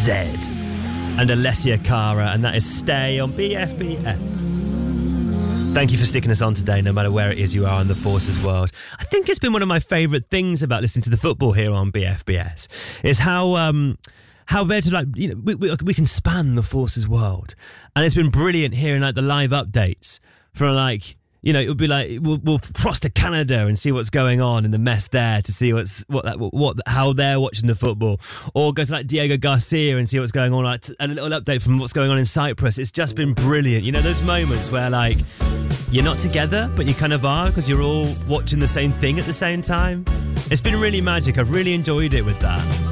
Zed and Alessia Cara, and that is Stay on BFBS. Thank you for sticking us on today, no matter where it is you are in the Forces world. I think it's been one of my favourite things about listening to the football here on BFBS is how we're to, like, you know, we can span the Forces world, and it's been brilliant hearing like the live updates from, like, you know, it would be like we'll cross to Canada and see what's going on in the mess there to see how they're watching the football, or go to like Diego Garcia and see what's going on, like, and a little update from what's going on in Cyprus. It's just been brilliant. You know, those moments where like you're not together but you kind of are because you're all watching the same thing at the same time. It's been really magic. I've really enjoyed it with that.